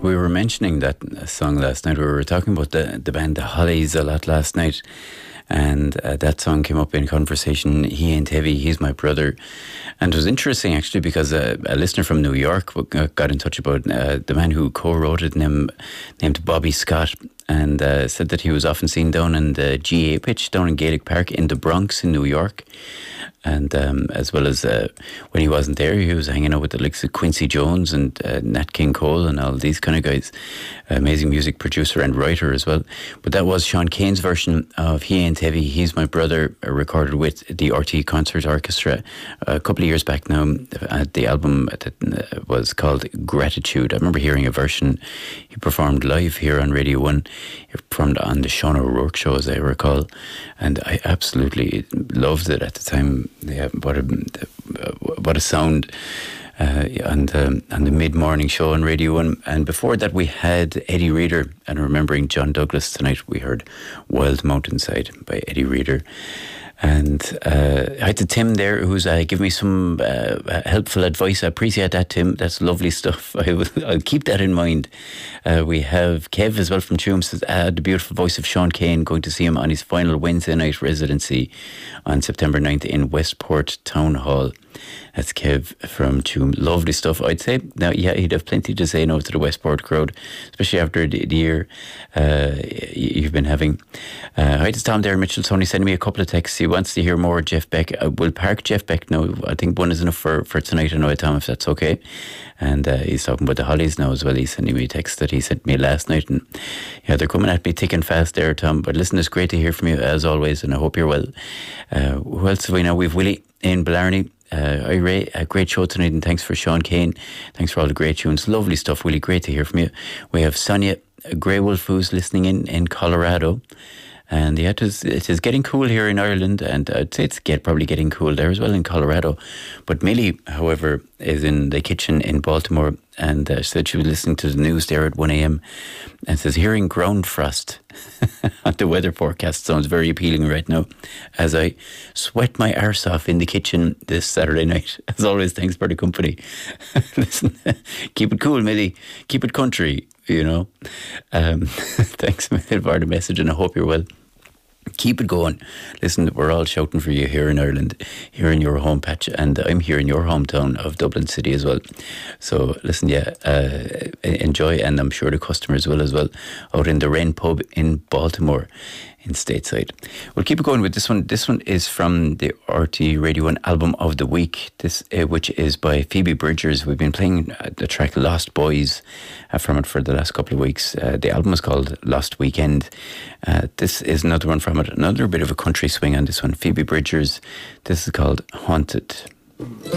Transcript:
We were mentioning that song last night. We were talking about the band The Hollies a lot last night. And that song came up in conversation. He Ain't Heavy, He's My Brother. And it was interesting, actually, because a listener from New York got in touch about the man who co-wrote it, named Bobby Scott, and said that he was often seen down in the GA pitch down in Gaelic Park in the Bronx in New York. And as well as when he wasn't there, he was hanging out with the likes of Quincy Jones and Nat King Cole and all these kind of guys. Amazing music producer and writer as well. But that was Sean Kane's version of He Ain't Heavy, He's My Brother, recorded with the RT Concert Orchestra a couple of years back now. The album that was called Gratitude. I remember hearing a version he performed live here on Radio 1. He performed on the Sean O'Rourke show, as I recall. And I absolutely loved it at the time. Yeah, what a sound on the mid-morning show on Radio 1. And before that we had Eddie Reader, and remembering John Douglas tonight we heard Wild Mountainside by Eddie Reader. And I had to Tim there who's given me some helpful advice. I appreciate that, Tim. That's lovely stuff. I'll keep that in mind. We have Kev as well from Tuam, says, the beautiful voice of Sean Kane, going to see him on his final Wednesday night residency on September 9th in Westport Town Hall. That's Kev from Tuam. Lovely stuff, I'd say. Now, yeah, he'd have plenty to say now to the Westport crowd, especially after the year you've been having. Hi, it's Tom there. Mitchell Tony sending me a couple of texts. He wants to hear more Jeff Beck. We'll park Jeff Beck now. I think one is enough for tonight. I know, Tom, if that's okay. And he's talking about the Hollies now as well. He's sending me a text that he sent me last night. And yeah, they're coming at me thick and fast there, Tom. But listen, it's great to hear from you as always, and I hope you're well. Who else have we now? We've Willie in Blarney. Hi Ray, a great show tonight, and thanks for Sean Kane. Thanks for all the great tunes. Lovely stuff, Willie. Great to hear from you. We have Sonia Greywolf who's listening in Colorado. And yeah, it is getting cool here in Ireland, and I'd say it's probably getting cool there as well in Colorado. But Millie, however, is in the kitchen in Baltimore, and said she was listening to the news there at 1 a.m. and says hearing ground frost on the weather forecast sounds very appealing right now as I sweat my arse off in the kitchen this Saturday night. As always, thanks for the company. Listen, keep it cool, Millie. Keep it country, you know. Thanks for the message, and I hope you're well. Keep it going. Listen, we're all shouting for you here in Ireland, here in your home patch, and I'm here in your hometown of Dublin City as well. So listen, yeah, enjoy, and I'm sure the customers will as well, out in the Wren pub in Baltimore in Stateside. We'll keep it going with this one. This one is from the RT Radio 1 album of the week, this which is by Phoebe Bridgers. We've been playing the track Lost Boys from it for the last couple of weeks. The album is called Lost Weekend. This is another one from it, another bit of a country swing on this one. Phoebe Bridgers. This is called Haunted.